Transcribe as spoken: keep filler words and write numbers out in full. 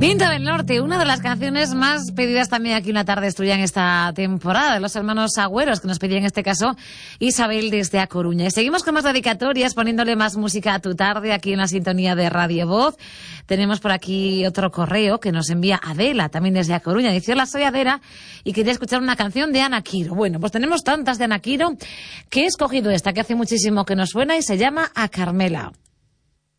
Pinta del Norte, una de las canciones más pedidas también aquí en La Tarde Estudia en esta temporada, de los hermanos Agüeros, que nos pedía en este caso Isabel desde A Coruña. Y seguimos con más dedicatorias, poniéndole más música a tu tarde aquí en la sintonía de Radio Voz. Tenemos por aquí otro correo que nos envía Adela, también desde A Coruña. Dice: hola, soy Adela y quería escuchar una canción de Ana Quiro. Bueno, pues tenemos tantas de Ana Quiro que he escogido esta que hace muchísimo que nos suena y se llama A Carmela.